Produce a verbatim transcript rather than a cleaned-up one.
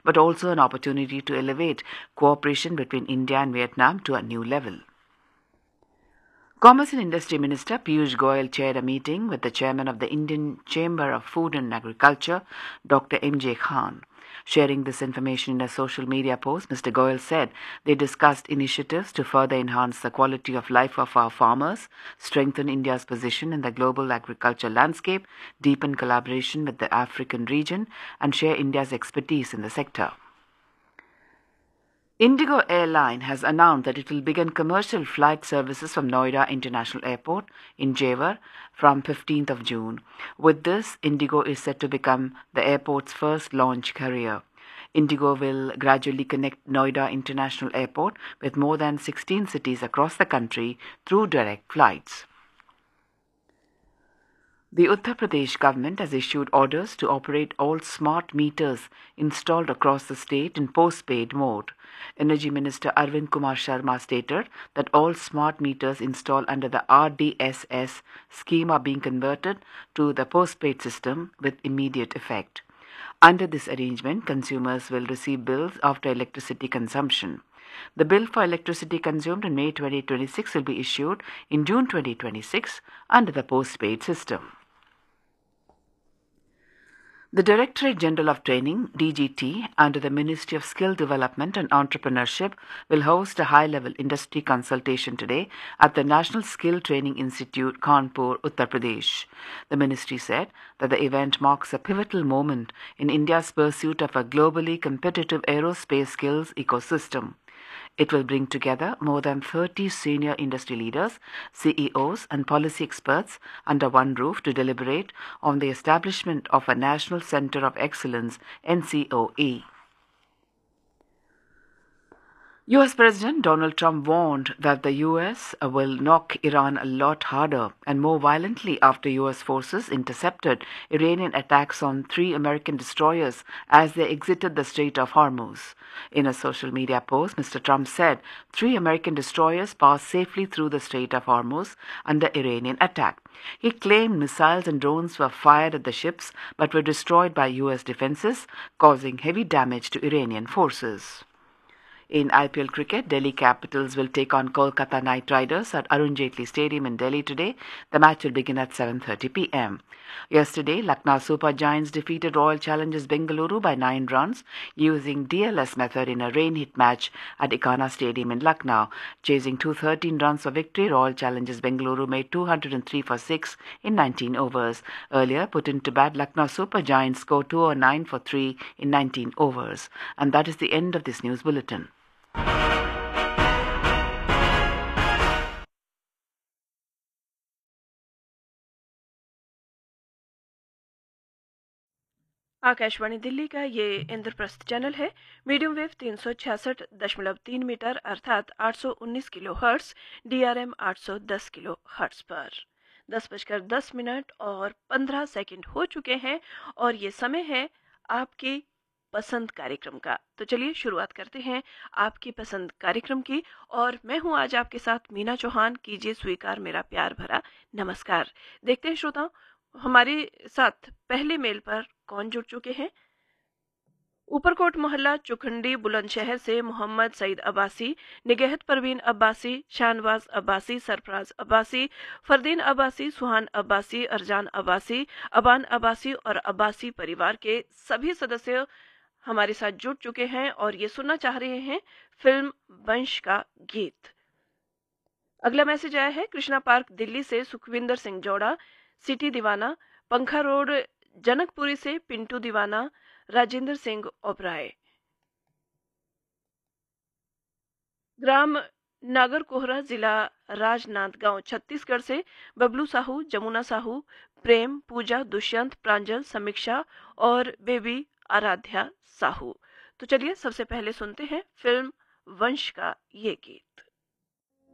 but also an opportunity to elevate cooperation between India and Vietnam to a new level. Commerce and Industry Minister Piyush Goyal chaired a meeting with the chairman of the Indian Chamber of Food and Agriculture, Doctor M J Khan. Sharing this information in a social media post, Mister Goyal said they discussed initiatives to further enhance the quality of life of our farmers, strengthen India's position in the global agriculture landscape, deepen collaboration with the African region, and share India's expertise in the sector. Indigo Airline has announced that it will begin commercial flight services from Noida International Airport in Jewar from fifteenth of June. With this, Indigo is set to become the airport's first launch carrier. Indigo will gradually connect Noida International Airport with more than sixteen cities across the country through direct flights. The Uttar Pradesh government has issued orders to operate all smart meters installed across the state in post-paid mode. Energy Minister Arvind Kumar Sharma stated that all smart meters installed under the R D S S scheme are being converted to the post-paid system with immediate effect. Under this arrangement, consumers will receive bills after electricity consumption. The bill for electricity consumed in May twenty twenty-six will be issued in June twenty twenty-six under the post-paid system. The Directorate General of Training, D G T, under the Ministry of Skill Development and Entrepreneurship, will host a high-level industry consultation today at the National Skill Training Institute, Kanpur, Uttar Pradesh. The ministry said that the event marks a pivotal moment in India's pursuit of a globally competitive aerospace skills ecosystem. It will bring together more than thirty senior industry leaders, C E Os, and policy experts under one roof to deliberate on the establishment of a National Centre of Excellence, N C O E. U S President Donald Trump warned that the U S will knock Iran a lot harder and more violently after U S forces intercepted Iranian attacks on three American destroyers as they exited the Strait of Hormuz. In a social media post, Mister Trump said three American destroyers passed safely through the Strait of Hormuz under Iranian attack. He claimed missiles and drones were fired at the ships but were destroyed by U S defenses, causing heavy damage to Iranian forces. In I P L cricket, Delhi Capitals will take on Kolkata Knight Riders at Arun Jaitley Stadium in Delhi today. The match will begin at seven thirty p m Yesterday, Lucknow Super Giants defeated Royal Challengers Bengaluru by nine runs using D L S method in a rain-hit match at Ikana Stadium in Lucknow. Chasing two hundred thirteen runs for victory, Royal Challengers Bengaluru made two hundred three for six in nineteen overs. Earlier put into bat, Lucknow Super Giants scored two hundred nine for three in nineteen overs. And that is the end of this news bulletin. Akashvani Delhi का ये Indraprastha channel है। Medium wave तीन सौ छियासठ दशमलव तीन metre अर्थात आठ सौ उन्नीस किलो हर्ट्स, डीआरएम आठ सौ दस किलो हर्ट्स पर दस बजकर दस मिनट और पंद्रह सेकंड हो चुके हैं और ये समय है आपकी पसंद कार्यक्रम का। तो चलिए शुरुआत करते हैं आपकी पसंद कार्यक्रम की और मैं हूं आज आपके साथ मीना चौहान। कीजिए स्वीकार मेरा प्यार भरा नमस्कार। देखते हैं श्रोताओं हमारे साथ पहले मेल पर कौन जुड़ चुके हैं। ऊपरकोट मोहल्ला चुखंडी बुलंदशहर से मोहम्मद सईद अब्बासी, निगहत परवीन अब्बासी, शाहनवाज अब्बासी, सरफराज अब्बासी, फरदीन अब्बासी, सुहान अब्बासी, अरजान अब्बासी, अबान अब्बासी और अब्बासी परिवार के सभी सदस्य हमारे साथ जुड़ चुके हैं और ये सुनना चाह रहे हैं फिल्म वंश का गीत। अगला मैसेज आया है कृष्णा पार्क दिल्ली से सुखविंदर सिंह जोड़ा, सिटी दीवाना, पंखा रोड जनकपुरी से पिंटू दीवाना, राजेंद्र सिंह ओबराय, ग्राम नागरकोहरा, जिला राजनांदगांव, छत्तीसगढ़ से बबलू साहू, जमुना साहू, प्रेम, पूजा, दुष्यंत, प्रांजल, समीक्षा और बेबी आराध्या साहू। तो चलिए सबसे पहले सुनते हैं फिल्म वंश का ये गीत।